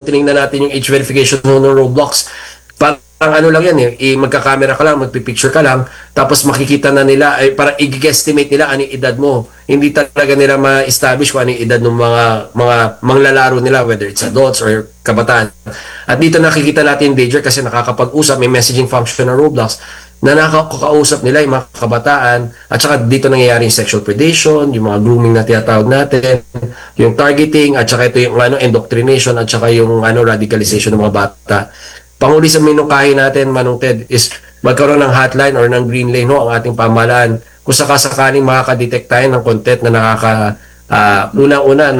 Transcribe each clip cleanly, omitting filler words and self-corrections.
tinignan natin yung age verification ng Roblox, parang ano lang yan magka-camera ka lang, magpipicture ka lang, tapos makikita na nila, parang i-guesstimate nila ano yung edad mo. Hindi talaga nila ma-establish kung ano yung edad ng mga manglalaro nila, whether it's adults or kabataan. At dito nakikita natin danger kasi nakakapag-usap, may messaging function ng Roblox na nakakausap nila yung mga kabataan, at saka dito nangyayari yung sexual predation, yung mga grooming na tinatawag natin, yung targeting, at saka ito yung indoctrination, at saka yung radicalization ng mga bata. Panghuli sa minungkahi natin, Manong Ted, is magkaroon ng hotline or ng green lane ang ating pamahalaan. Kung sakasakaling makaka-detect tayo ng content na unang-una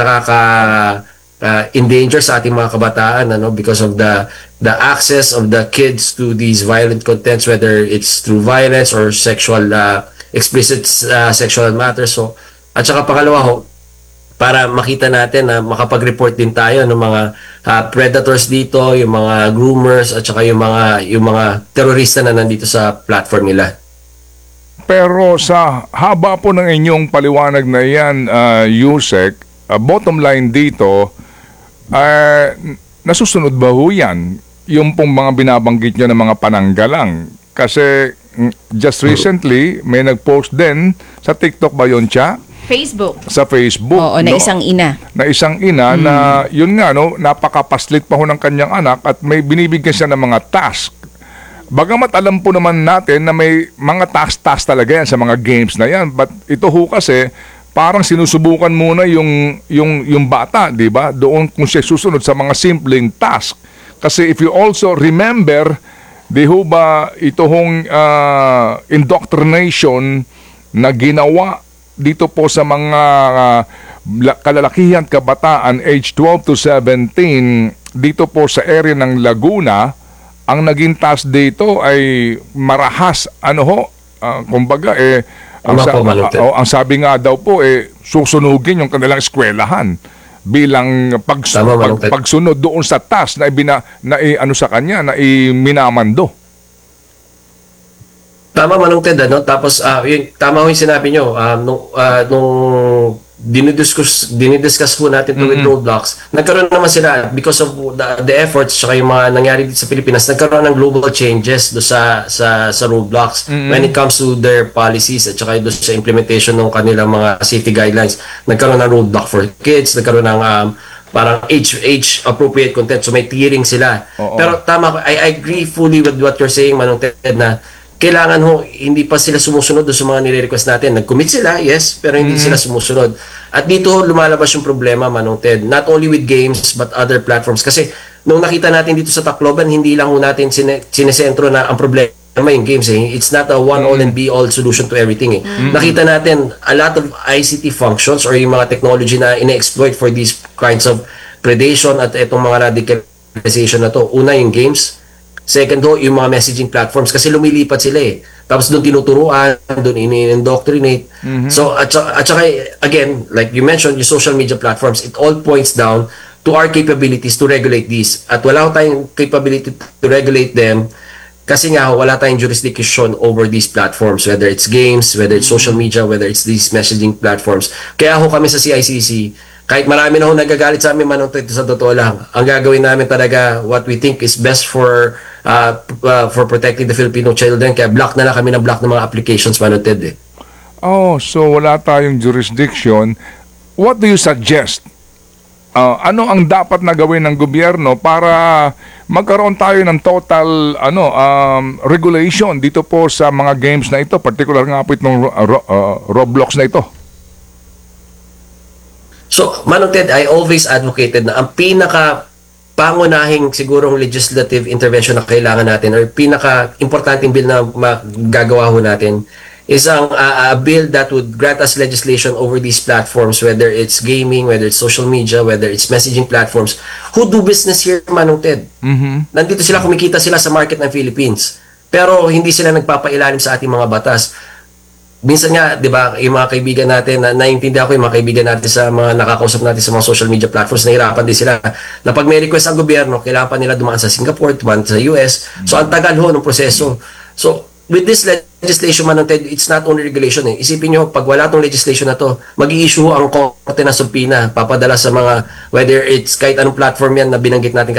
endanger sa ating mga kabataan because of the access of the kids to these violent contents, whether it's through violence or sexual explicit sexual matters. So, at saka pangalawa para makita natin na makapag-report din tayo ng mga predators dito, yung mga groomers, at saka yung mga terorista na nandito sa platform nila. Pero sa haba po ng inyong paliwanag na yan, Yusek, bottom line dito, nasusunod ba ho yan? Yung pong mga binabanggit nyo ng mga pananggalang. Kasi just recently, may nag-post din sa TikTok ba yun, Cha? Facebook. Sa Facebook. Oo, na isang ina. Na isang ina na yun nga, napakapaslit pa ho ng kanyang anak at may binibigyan siya ng mga task. Bagamat alam po naman natin na may mga task talaga yan sa mga games na yan. But ito ho kasi, parang sinusubukan muna yung bata, di ba? Doon kung siya susunod sa mga simpleng task. Kasi if you also remember, di ho ba ito hong indoctrination na ginawa dito po sa mga kalalakihan, kabataan, age 12 to 17, dito po sa area ng Laguna, ang naging task dito ay marahas, kumbaga, ang sabi nga daw po, susunugin yung kanilang eskwelahan bilang pagsunod doon sa task na sa kanya, na minamando. Tama, Manong Ted, Tapos, tama yung sinabi nyo, nung dinidiscuss po natin with Roblox, nagkaroon naman sila, because of the efforts, saka yung mga nangyari dito sa Pilipinas, nagkaroon ng global changes do sa Roblox when it comes to their policies at saka do sa implementation ng kanilang mga safety guidelines. Nagkaroon ng Roblox for kids, nagkaroon ng parang age appropriate content, so may tiering sila. Pero tama, I agree fully with what you're saying, Manong Ted, na kailangan hindi pa sila sumusunod sa mga nire-request natin. Nag-commit sila, yes, pero hindi sila sumusunod. At dito lumalabas yung problema, Manong Ted, not only with games but other platforms. Kasi nung nakita natin dito sa Tacloban, hindi lang natin sinesentro na ang problema yung games. It's not a one-all and be-all solution to everything. Nakita natin a lot of ICT functions or yung mga technology na ina-exploit for these kinds of predation at itong mga radicalization na to. Una, yung games. Second yung mga messaging platforms kasi lumilipat sila Tapos doon tinuturuan, doon in-indoctrinate. So at saka again, like you mentioned, yung social media platforms, it all points down to our capabilities to regulate these. At wala tayong capability to regulate them kasi nga wala tayong jurisdiction over these platforms, whether it's games, whether it's social media, whether it's these messaging platforms. Kaya kami sa CICC, kahit marami na nagagalit sa amin, Manong Ted, sa totoo lang, ang gagawin namin talaga what we think is best for protecting the Filipino children. Kaya block na lang kami ng mga applications, Manong Ted. So wala tayong jurisdiction. What do you suggest? Ano ang dapat na gawin ng gobyerno para magkaroon tayo ng total regulation dito po sa mga games na ito, particular nga po itong Roblox na ito? So, Manong Ted, I always advocated na ang pangunahing sigurong legislative intervention na kailangan natin or pinaka-importanting bill na magagawa natin is a bill that would grant us legislation over these platforms, whether it's gaming, whether it's social media, whether it's messaging platforms, who do business here, Manong Ted. Nandito sila, kumikita sila sa market ng Philippines. Pero hindi sila nagpapailalim sa ating mga batas. Minsan nga, di ba, yung mga kaibigan natin, naiintindihan ko yung mga kaibigan natin sa mga nakakausap natin sa mga social media platforms, nahirapan din sila na pag may request ang gobyerno, kailangan pa nila dumaan sa Singapore, dumaan sa US. So, ang tagal ng proseso. So, with this legislation, Manong Ted, it's not only regulation. Isipin nyo, pag wala tong legislation na to, mag-i-issue ang korte ng subpoena, papadala sa mga, whether it's kahit anong platform yan na binanggit natin